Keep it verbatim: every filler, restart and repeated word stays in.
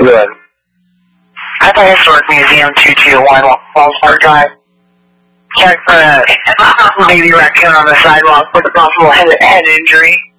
Good. At the Historic Museum, two two one Falls Park Drive. Check for a baby raccoon on the sidewalk with a possible head, head injury.